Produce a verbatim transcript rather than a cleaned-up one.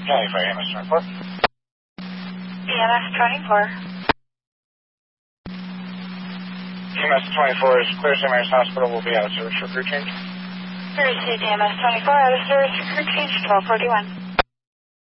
County Fire E M S twenty-four. E M S twenty-four. E M S twenty-four is clear Saint Mary's Hospital. Will be out of service for crew change. Received E M S twenty-four, out of service for crew change twelve forty-one.